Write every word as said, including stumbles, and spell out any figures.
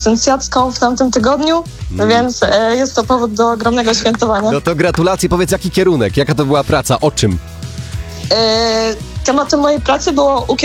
licencjacką w tamtym tygodniu, Mm. więc e, jest to powód do ogromnego świętowania. No to gratulacje, powiedz jaki kierunek, jaka to była praca, o czym? E, tematem mojej pracy było